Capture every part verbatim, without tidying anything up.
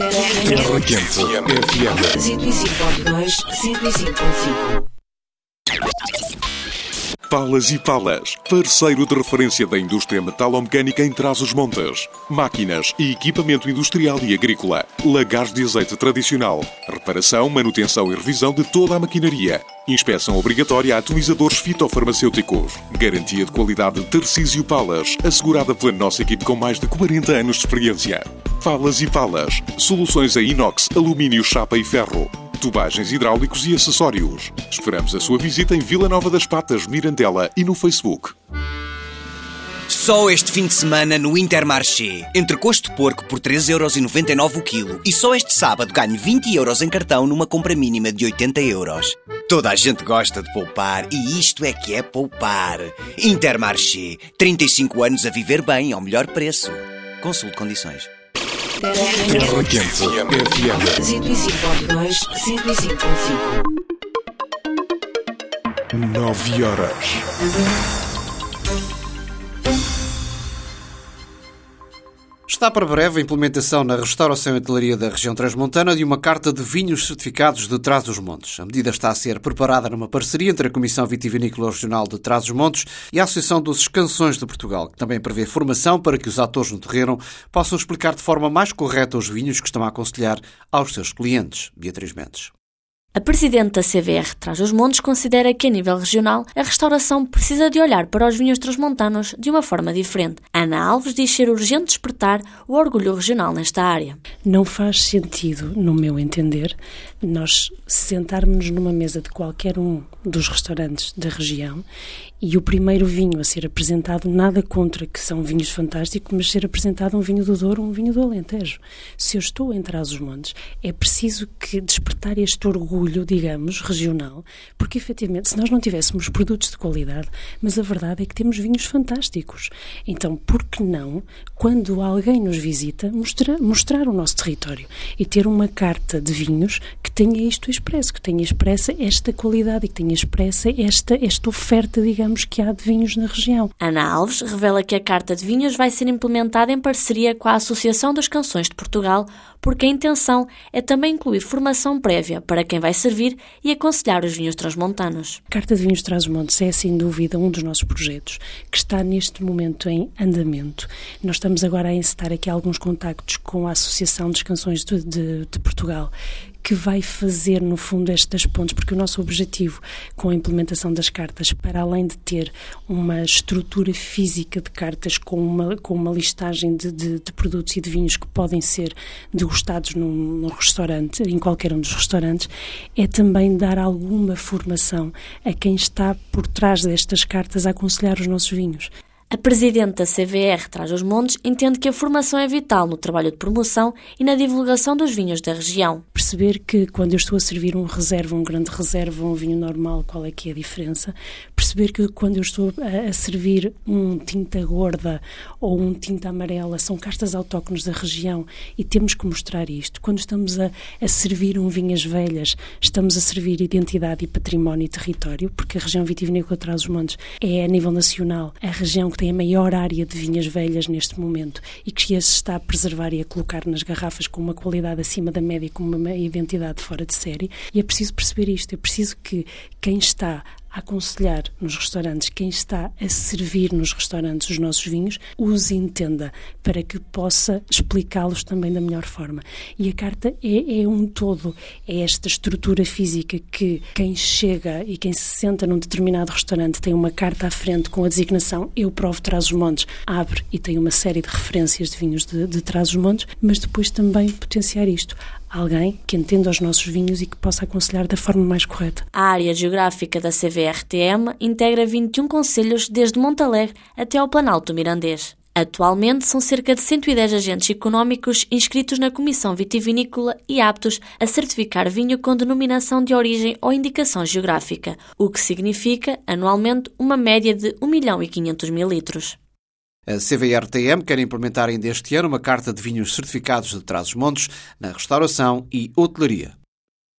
Terra Quente F M cento e cinco ponto dois, cento e cinco ponto cinco. Palas e Palas, parceiro de referência da indústria metalomecânica em Trás-os-Montes. Máquinas e equipamento industrial e agrícola. Lagares de azeite tradicional. Reparação, manutenção e revisão de toda a maquinaria. Inspeção obrigatória a atomizadores fitofarmacêuticos. Garantia de qualidade Tarcísio Palas, assegurada pela nossa equipe com mais de quarenta anos de experiência. Palas e Palas, soluções em inox, alumínio, chapa e ferro. Tubagens hidráulicos e acessórios. Esperamos a sua visita em Vila Nova das Patas, Mirandela e no Facebook. Só este fim de semana no Intermarché. Entrecosto de porco por três euros e noventa e nove o quilo. E só este sábado ganho vinte euros em cartão numa compra mínima de oitenta euros. Toda a gente gosta de poupar e isto é que é poupar. Intermarché. trinta e cinco anos a viver bem ao melhor preço. Consulte condições. Terra Quente F M cento e cinco ponto dois, cento e cinco ponto cinco. nove horas. Está para breve a implementação na restauração e hotelaria da região transmontana de uma carta de vinhos certificados de Trás-os-Montes. A medida está a ser preparada numa parceria entre a Comissão Vitivinícola Regional de Trás-os-Montes e a Associação dos Escansões de Portugal, que também prevê formação para que os atores no terreno possam explicar de forma mais correta os vinhos que estão a aconselhar aos seus clientes. Beatriz Mendes. A Presidente da C V R Trás-os-Montes considera que, a nível regional, a restauração precisa de olhar para os vinhos transmontanos de uma forma diferente. Ana Alves diz ser urgente despertar o orgulho regional nesta área. Não faz sentido, no meu entender, nós sentarmos numa mesa de qualquer um dos restaurantes da região e o primeiro vinho a ser apresentado, nada contra que são vinhos fantásticos, mas ser apresentado um vinho do Douro, um vinho do Alentejo. Se eu estou em Trás-os-Montes, é preciso que despertar este orgulho, digamos, regional, porque efetivamente, se nós não tivéssemos produtos de qualidade, mas a verdade é que temos vinhos fantásticos. Então, por que não, quando alguém nos visita, mostrar, mostrar o nosso território e ter uma carta de vinhos que tenha isto expresso, que tenha expressa esta qualidade e que tenha expressa esta, esta oferta, digamos, que há de vinhos na região. Ana Alves revela que a Carta de Vinhos vai ser implementada em parceria com a Associação dos Escansões de Portugal, porque a intenção é também incluir formação prévia para quem vai servir e aconselhar os vinhos transmontanos. A Carta de Vinhos Trás-os-Montes é, sem dúvida, um dos nossos projetos que está neste momento em andamento. Nós estamos agora a encetar aqui alguns contactos com a Associação dos Escansões de, de, de Portugal, que vai fazer, no fundo, estas pontes, porque o nosso objetivo com a implementação das cartas, para além de ter uma estrutura física de cartas com uma, com uma listagem de, de, de produtos e de vinhos que podem ser degustados num, num restaurante, em qualquer um dos restaurantes, é também dar alguma formação a quem está por trás destas cartas a aconselhar os nossos vinhos. A Presidente da C V R Trás-os-Montes entende que a formação é vital no trabalho de promoção e na divulgação dos vinhos da região. Perceber que quando eu estou a servir um reserva, um grande reserva, um vinho normal, qual é que é a diferença? Perceber que quando eu estou a, a servir um tinta gorda ou um tinta amarela, são castas autóctones da região e temos que mostrar isto. Quando estamos a, a servir um vinhas velhas, estamos a servir identidade e património e território, porque a região vitivinícola Trás-os-Montes é, a nível nacional, a região que tem a maior área de vinhas velhas neste momento e que se está a preservar e a colocar nas garrafas com uma qualidade acima da média, com uma identidade fora de série. E é preciso perceber isto, é preciso que quem está a aconselhar nos restaurantes, quem está a servir nos restaurantes os nossos vinhos, os entenda para que possa explicá-los também da melhor forma. E a carta é, é um todo, é esta estrutura física que quem chega e quem se senta num determinado restaurante tem uma carta à frente com a designação Eu Provo Trás-os-Montes, abre e tem uma série de referências de vinhos de, de Trás-os-Montes, mas depois também potenciar isto. Alguém que entenda os nossos vinhos e que possa aconselhar da forma mais correta. A área geográfica da C V R T M integra vinte e um concelhos desde Montalegre até ao Planalto Mirandês. Atualmente são cerca de cento e dez agentes económicos inscritos na Comissão Vitivinícola e aptos a certificar vinho com denominação de origem ou indicação geográfica, o que significa, anualmente, uma média de um milhão e quinhentos mil litros. A C V R T M quer implementar ainda este ano uma carta de vinhos certificados de Trás-os-Montes na restauração e hotelaria.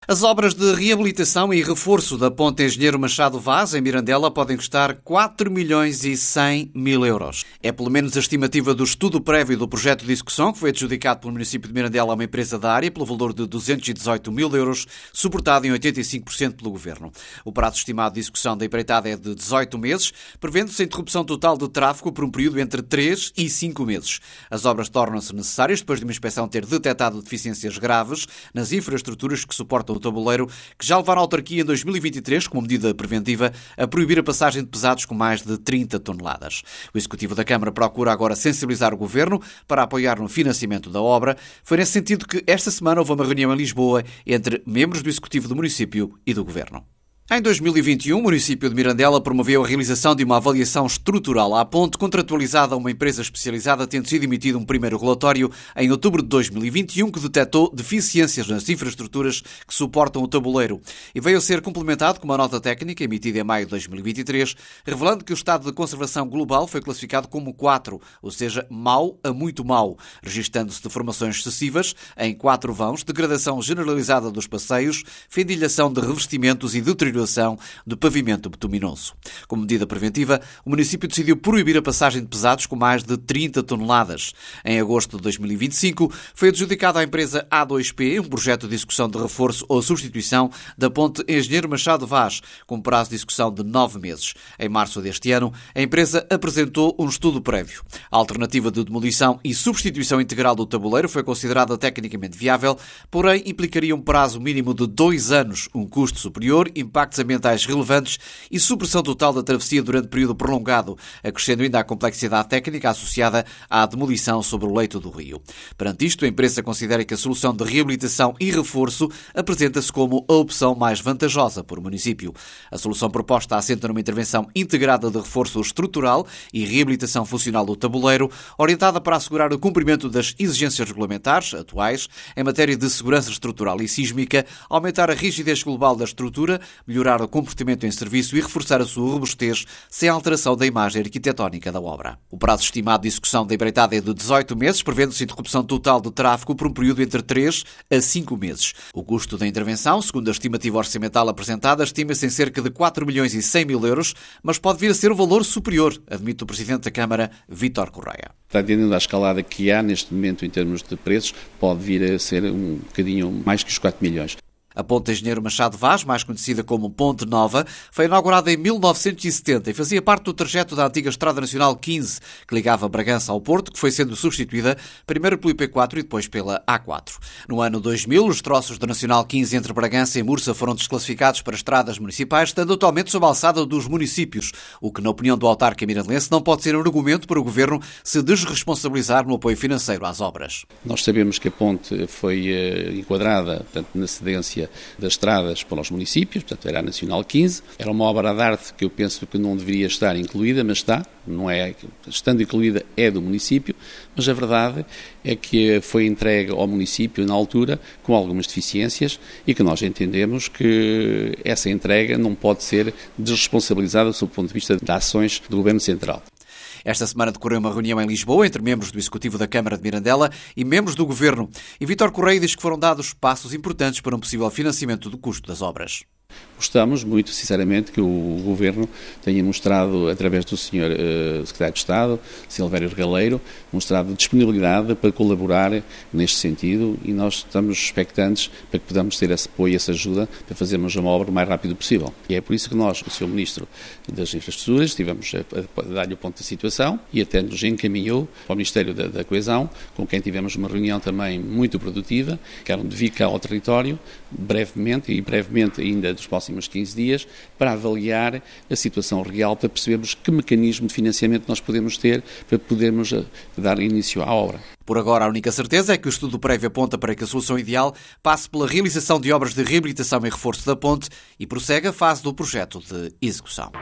As obras de reabilitação e reforço da Ponte Engenheiro Machado Vaz, em Mirandela, podem custar quatro milhões e cem mil euros. É pelo menos a estimativa do estudo prévio do projeto de execução, que foi adjudicado pelo município de Mirandela a uma empresa da área, pelo valor de duzentos e dezoito mil euros, suportado em oitenta e cinco por cento pelo Governo. O prazo estimado de execução da empreitada é de dezoito meses, prevendo-se a interrupção total do tráfego por um período entre três e cinco meses. As obras tornam-se necessárias depois de uma inspeção ter detectado deficiências graves nas infraestruturas que suportam o tabuleiro, que já levaram a autarquia em dois mil e vinte e três, como medida preventiva, a proibir a passagem de pesados com mais de trinta toneladas. O Executivo da Câmara procura agora sensibilizar o Governo para apoiar no financiamento da obra. Foi nesse sentido que esta semana houve uma reunião em Lisboa entre membros do Executivo do município e do Governo. Em dois mil e vinte e um, o município de Mirandela promoveu a realização de uma avaliação estrutural à ponte, contratualizada a uma empresa especializada, tendo sido emitido um primeiro relatório em outubro de dois mil e vinte e um que detectou deficiências nas infraestruturas que suportam o tabuleiro e veio a ser complementado com uma nota técnica emitida em maio de dois mil e vinte e três, revelando que o estado de conservação global foi classificado como quatro, ou seja, mau a muito mau, registando-se deformações excessivas em quatro vãos, degradação generalizada dos passeios, fendilhação de revestimentos e deterioração do pavimento bituminoso. Como medida preventiva, o município decidiu proibir a passagem de pesados com mais de trinta toneladas. Em agosto de dois mil e vinte e cinco, foi adjudicado à empresa A dois P um projeto de execução de reforço ou substituição da Ponte Engenheiro Machado Vaz, com prazo de execução de nove meses. Em março deste ano, a empresa apresentou um estudo prévio. A alternativa de demolição e substituição integral do tabuleiro foi considerada tecnicamente viável, porém implicaria um prazo mínimo de dois anos, um custo superior, impactos ambientais relevantes e supressão total da travessia durante período prolongado, acrescendo ainda a complexidade técnica associada à demolição sobre o leito do rio. Perante isto, a empresa considera que a solução de reabilitação e reforço apresenta-se como a opção mais vantajosa para o município. A solução proposta assenta numa intervenção integrada de reforço estrutural e reabilitação funcional do tabuleiro, orientada para assegurar o cumprimento das exigências regulamentares atuais em matéria de segurança estrutural e sísmica, aumentar a rigidez global da estrutura, melhorar o comportamento em serviço e reforçar a sua robustez sem alteração da imagem arquitetónica da obra. O prazo estimado de execução da empreitada é de dezoito meses, prevendo-se interrupção total de tráfego por um período entre três a cinco meses. O custo da intervenção, segundo a estimativa orçamental apresentada, estima-se em cerca de quatro milhões e cem mil euros, mas pode vir a ser um valor superior, admite o Presidente da Câmara, Vítor Correia. Atendendo à escalada que há neste momento em termos de preços, pode vir a ser um bocadinho mais que os quatro milhões. A Ponte Engenheiro Machado Vaz, mais conhecida como Ponte Nova, foi inaugurada em mil novecentos e setenta e fazia parte do trajeto da antiga Estrada Nacional quinze, que ligava Bragança ao Porto, que foi sendo substituída primeiro pelo I P quatro e depois pela A quatro. No ano dois mil, os troços da Nacional quinze entre Bragança e Mursa foram desclassificados para estradas municipais, estando atualmente sob a alçada dos municípios, o que, na opinião do autarca mirandense, não pode ser um argumento para o Governo se desresponsabilizar no apoio financeiro às obras. Nós sabemos que a ponte foi uh, enquadrada, portanto, na cedência das estradas para os municípios, portanto era a Nacional quinze, era uma obra de arte que eu penso que não deveria estar incluída, mas está, não é, estando incluída é do município, mas a verdade é que foi entregue ao município na altura com algumas deficiências e que nós entendemos que essa entrega não pode ser desresponsabilizada sob o ponto de vista de ações do Governo Central. Esta semana decorreu uma reunião em Lisboa entre membros do Executivo da Câmara de Mirandela e membros do Governo. E Vítor Correia diz que foram dados passos importantes para um possível financiamento do custo das obras. Gostamos muito, sinceramente, que o Governo tenha mostrado, através do senhor uh, Secretário de Estado, Silvério Regaleiro, mostrado disponibilidade para colaborar neste sentido e nós estamos expectantes para que podamos ter esse apoio e essa ajuda para fazermos uma obra o mais rápido possível. E é por isso que nós, o senhor Ministro das Infraestruturas, estivemos a, a dar-lhe o ponto da situação e até nos encaminhou para o Ministério da, da Coesão, com quem tivemos uma reunião também muito produtiva, que eram de vir cá ao território, brevemente, e brevemente ainda dos próximos quinze dias, para avaliar a situação real, para percebermos que mecanismo de financiamento nós podemos ter para podermos dar início à obra. Por agora, a única certeza é que o estudo prévio aponta para que a solução ideal passe pela realização de obras de reabilitação e reforço da ponte e prossegue a fase do projeto de execução.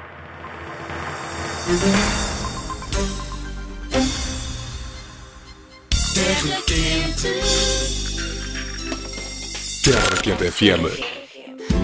Terra Quente F M.